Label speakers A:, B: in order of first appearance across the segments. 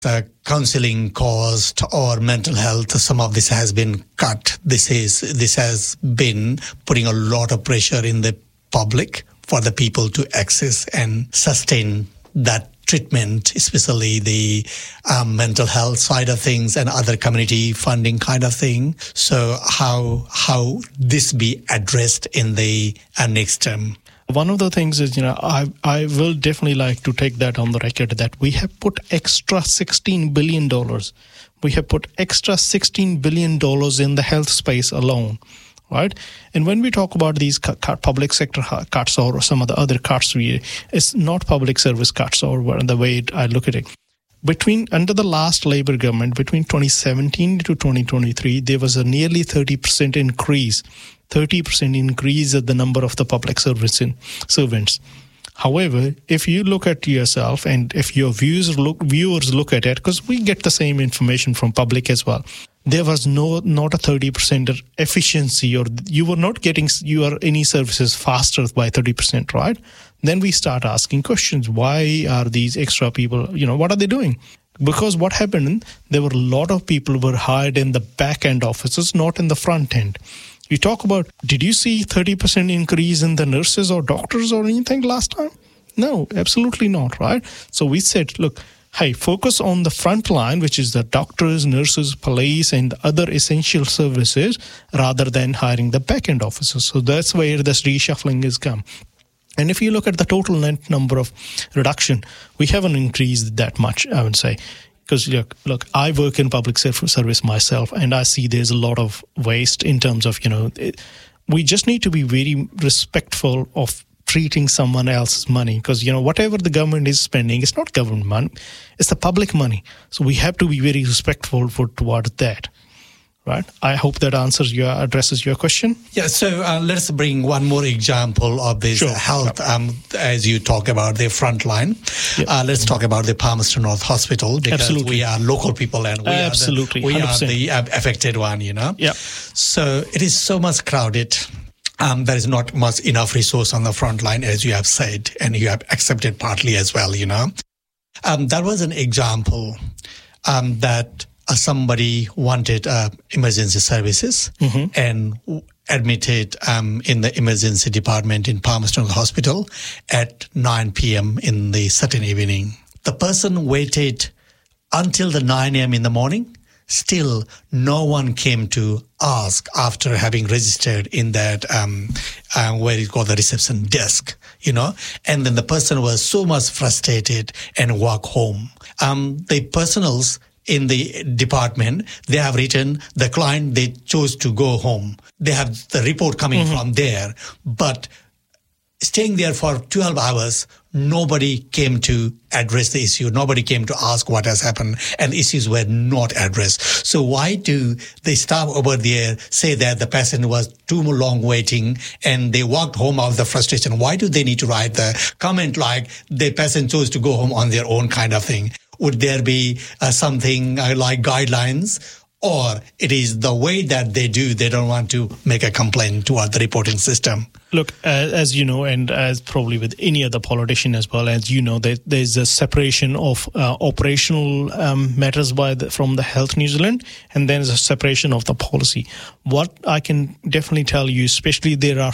A: the counseling cost or mental health, some of this has been cut. This has been putting a lot of pressure in the public for the people to access and sustain that treatment, especially the mental health side of things and other community funding kind of thing. So how this be addressed in the next term?
B: One of the things is, I will definitely like to take that on the record that we have put extra $16 billion. We have put extra $16 billion in the health space alone, right? And when we talk about these public sector cuts or some of the other cuts, it's not public service cuts or the way I look at it. Under the last Labour government, between 2017 to 2023, there was a nearly 30% increase. 30% increase in the number of the public servants. However, if you look at yourself and if your viewers look at it, because we get the same information from public as well, there was not a 30% efficiency, or you were not getting any services faster by 30%, right? Then we start asking questions. Why are these extra people, what are they doing? Because what happened, there were a lot of people who were hired in the back end offices, not in the front end. You talk about, did you see 30% increase in the nurses or doctors or anything last time? No, absolutely not, right? So we said, look, hey, focus on the front line, which is the doctors, nurses, police, and other essential services, rather than hiring the back-end officers. So that's where this reshuffling has come. And if you look at the total net number of reduction, we haven't increased that much, I would say. Because look, I work in public service myself, and I see there's a lot of waste in terms of, we just need to be very respectful of treating someone else's money, because, whatever the government is spending, it's not government money, it's the public money. So we have to be very respectful towards that. Right. I hope that addresses your question.
A: Yeah. So let's bring one more example of this health. As you talk about the front line, let's talk about the Palmerston North Hospital, because we are local people and we are the affected one.
B: Yeah.
A: So it is so much crowded. There is not much enough resource on the front line, as you have said, and you have accepted partly as well. That was an example that. Somebody wanted emergency services and admitted in the emergency department in Palmerston Hospital at 9 p.m. in the certain evening. The person waited until the 9 a.m. in the morning. Still, no one came to ask after having registered in that, where it's called the reception desk, And then the person was so much frustrated and walked home. The personals in the department, they have written the client, they chose to go home. They have the report coming from there. But staying there for 12 hours, nobody came to address the issue. Nobody came to ask what has happened, and issues were not addressed. So why do the staff over there say that the patient was too long waiting and they walked home out of the frustration? Why do they need to write the comment like the patient chose to go home on their own kind of thing? Would there be something like guidelines, or it is the way that they do, they don't want to make a complaint toward the reporting system?
B: Look, as you know, and as probably with any other politician as well, as you know, there's a separation of operational matters from the Health New Zealand, and then there's a separation of the policy. What I can definitely tell you, especially there are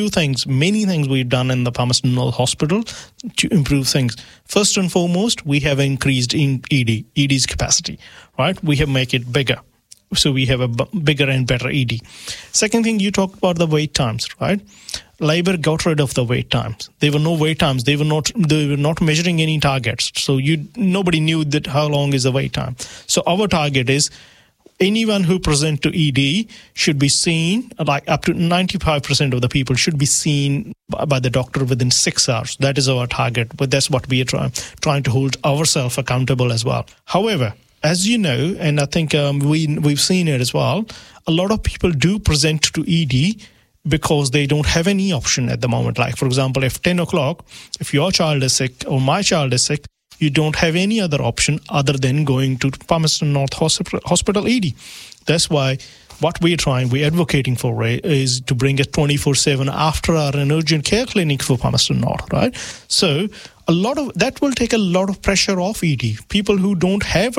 B: many things we've done in the Palmerston North Hospital to improve things. First and foremost, we have increased in ED's capacity, right? We have made it bigger. So we have a bigger and better ED. Second thing, you talked about the wait times, right? Labour got rid of the wait times. There were no wait times. They were not measuring any targets. So nobody knew that how long is the wait time. So our target is anyone who present to ED should be seen, like up to 95% of the people should be seen by the doctor within 6 hours. That is our target, but that's what we are trying to hold ourselves accountable as well. However, as you know, and I think we've seen it as well, a lot of people do present to ED because they don't have any option at the moment. Like, for example, if 10 o'clock, if your child is sick or my child is sick, you don't have any other option other than going to Palmerston North Hospital ED. That's why what we're advocating for is to bring it 24/7 after our urgent care clinic for Palmerston North, right? So that will take a lot of pressure off ED. People who don't have